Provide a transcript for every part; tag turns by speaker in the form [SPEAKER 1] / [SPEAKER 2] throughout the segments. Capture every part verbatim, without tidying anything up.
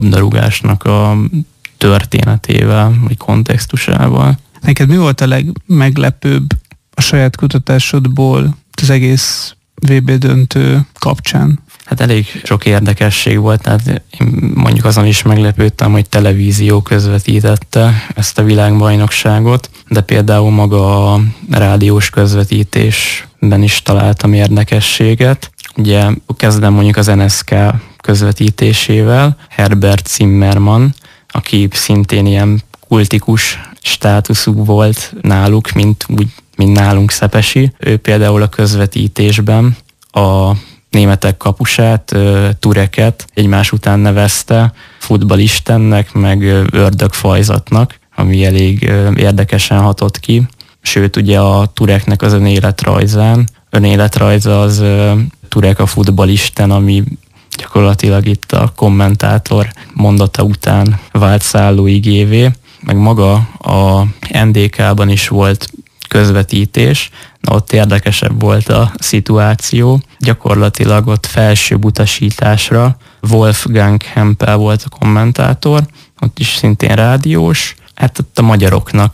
[SPEAKER 1] labdarúgásnak a történetével, vagy kontextusával.
[SPEAKER 2] Neked mi volt a legmeglepőbb a saját kutatásodból az egész vé bé döntő kapcsán?
[SPEAKER 1] Hát elég sok érdekesség volt, tehát én mondjuk azon is meglepődtem, hogy televízió közvetítette ezt a világbajnokságot, de például maga a rádiós közvetítésben is találtam érdekességet. Ugye kezdem mondjuk az en es ká közvetítésével, Herbert Zimmermann, aki szintén ilyen kultikus státuszú volt náluk, mint, úgy, mint nálunk Szepesi. Ő például a közvetítésben a németek kapusát, Tureket egymás után nevezte futballistennek, meg ördögfajzatnak, ami elég érdekesen hatott ki. Sőt, ugye a Tureknek az önéletrajzán, önéletrajza az Turek a futballisten, ami gyakorlatilag itt a kommentátor mondata után vált szállóigévé, meg maga a en dé ká-ban is volt közvetítés, na ott érdekesebb volt a szituáció. Gyakorlatilag ott felsőbb utasításra Wolfgang Hempel volt a kommentátor, ott is szintén rádiós. Hát ott a magyaroknak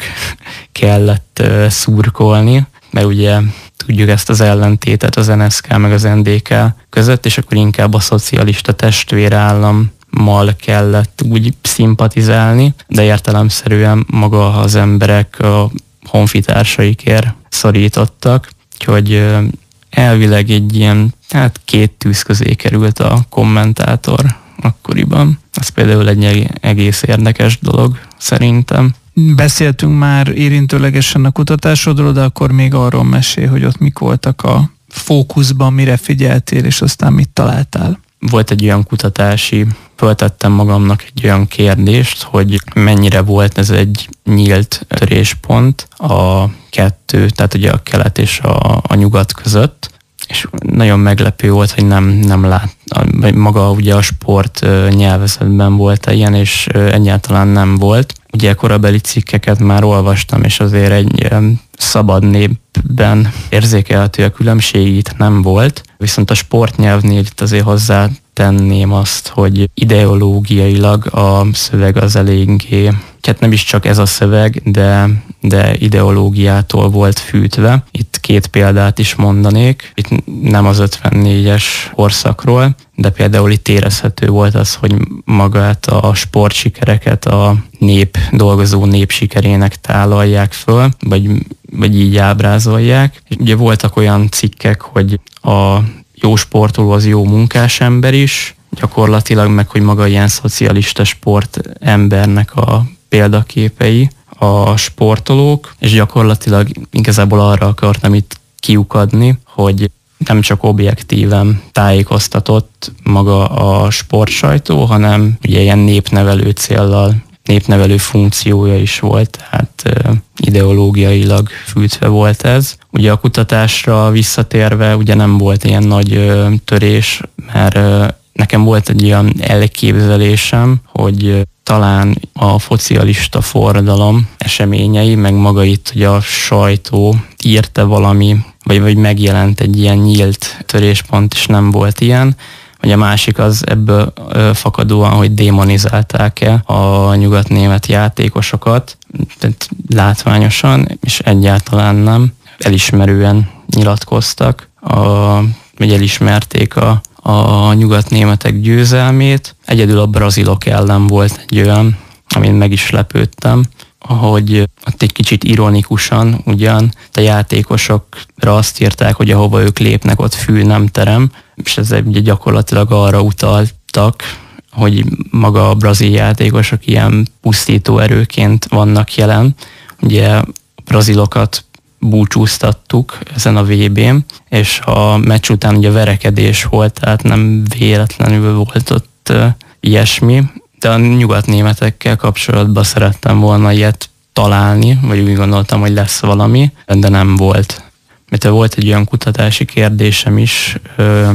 [SPEAKER 1] kellett uh, szurkolni, mert ugye tudjuk ezt az ellentétet az en es ká meg az en dé ká között, és akkor inkább a szocialista testvérállammal kellett úgy szimpatizálni, de értelemszerűen maga az emberek a honfitársaikért szorítottak, úgyhogy elvileg egy ilyen, hát két tűz közé került a kommentátor akkoriban. Ez például egy egész érdekes dolog szerintem.
[SPEAKER 2] Beszéltünk már érintőlegesen a kutatásodról, de akkor még arról mesél, hogy ott mik voltak a fókuszban, mire figyeltél, és aztán mit találtál.
[SPEAKER 1] Volt egy olyan kutatási, föltettem magamnak egy olyan kérdést, hogy mennyire volt ez egy nyílt töréspont a kettő, tehát ugye a kelet és a, a nyugat között, és nagyon meglepő volt, hogy nem, nem lát, maga ugye a sport nyelvezetben volt ilyen, és egyáltalán nem volt. Ugye korabeli cikkeket már olvastam, és azért egy szabad népben érzékelhető a különbség itt nem volt, viszont a sportnyelvnél itt azért hozzátenném azt, hogy ideológiailag a szöveg az eléggé, hát nem is csak ez a szöveg, de, de ideológiától volt fűtve. Itt két példát is mondanék, itt nem az ötvennégyes korszakról, de például itt érezhető volt az, hogy magát a sportsikereket a nép, dolgozó nép sikerének tálalják föl, vagy, vagy így ábrázolják. És ugye voltak olyan cikkek, hogy a jó sportoló az jó munkás ember is, gyakorlatilag meg, hogy maga ilyen szocialista sport embernek a példaképei a sportolók, és gyakorlatilag igazából arra akartam itt kiukadni, hogy nem csak objektíven tájékoztatott maga a sportsajtó, hanem ugye ilyen népnevelő céllal, népnevelő funkciója is volt, tehát ideológiailag fűtve volt ez. Ugye a kutatásra visszatérve ugye nem volt ilyen nagy törés, mert nekem volt egy olyan elképzelésem, hogy talán a szocialista forradalom eseményei, meg maga itt, hogy a sajtó írta valami, vagy, vagy megjelent egy ilyen nyílt töréspont, és nem volt ilyen. Vagy a másik az ebből fakadóan, hogy démonizálták-e a nyugatnémet játékosokat, tehát látványosan, és egyáltalán nem. Elismerően nyilatkoztak, a, vagy elismerték a a nyugatnémetek győzelmét. Egyedül a brazilok ellen volt egy olyan, amin meg is lepődtem, hogy ott egy kicsit ironikusan ugyan a játékosokra azt írták, hogy ahova ők lépnek, ott fű nem terem, és ez ugye gyakorlatilag arra utaltak, hogy maga a brazil játékosok ilyen pusztító erőként vannak jelen. Ugye a brazilokat búcsúztattuk ezen a vé bén, és a meccs után ugye verekedés volt, tehát nem véletlenül volt ott uh, ilyesmi, de a nyugatnémetekkel kapcsolatban szerettem volna ilyet találni, vagy úgy gondoltam, hogy lesz valami, de nem volt. Mert volt egy olyan kutatási kérdésem is, uh,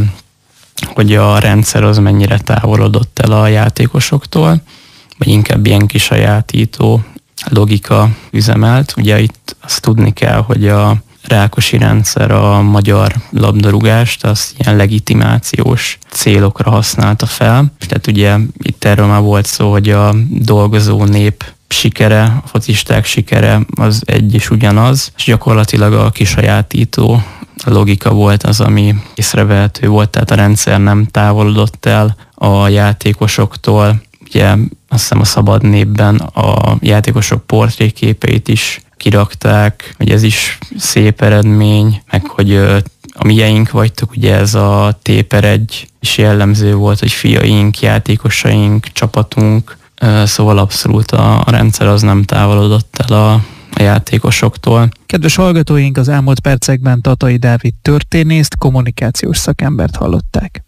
[SPEAKER 1] hogy a rendszer az mennyire távolodott el a játékosoktól, vagy inkább ilyen kisajátító logika üzemelt. Ugye itt azt tudni kell, hogy a Rákosi rendszer a magyar labdarúgást, azt ilyen legitimációs célokra használta fel. Tehát ugye itt erről már volt szó, hogy a dolgozó nép sikere, a focisták sikere az egy és ugyanaz, és gyakorlatilag a kisajátító logika volt az, ami észrevehető volt, tehát a rendszer nem távolodott el a játékosoktól. Ugye azt hiszem a Szabad Népben a játékosok portréképeit is kirakták, hogy ez is szép eredmény, meg hogy a mieink vagytok, ugye ez a téper egy is jellemző volt, hogy fiaink, játékosaink, csapatunk, szóval abszolút a, a rendszer az nem távolodott el a, a játékosoktól.
[SPEAKER 2] Kedves hallgatóink, az elmúlt percekben Tatai Dávid történészt, kommunikációs szakembert hallották.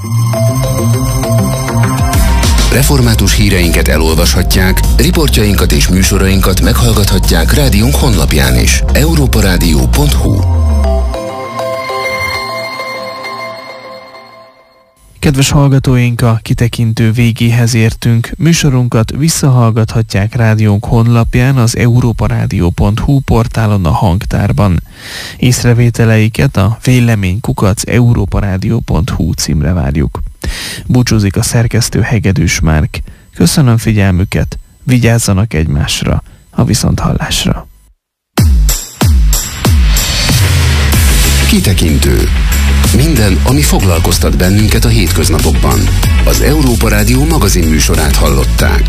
[SPEAKER 3] Református híreinket elolvashatják, riportjainkat és műsorainkat meghallgathatják rádiónk honlapján is. európa rádió pont hu.
[SPEAKER 2] Kedves hallgatóink, a kitekintő végéhez értünk. Műsorunkat visszahallgathatják rádiónk honlapján, az európa rádió pont hu portálon, a hangtárban. Észrevételeiket a vélemény kukac európa rádió pont hu címre várjuk. Búcsúzik a szerkesztő Hegedűs Márk. Köszönöm figyelmüket, vigyázzanak egymásra, a viszonthallásra.
[SPEAKER 3] Kitekintő. Minden, ami foglalkoztat bennünket a hétköznapokban. Az Európa Rádió magazin műsorát hallották.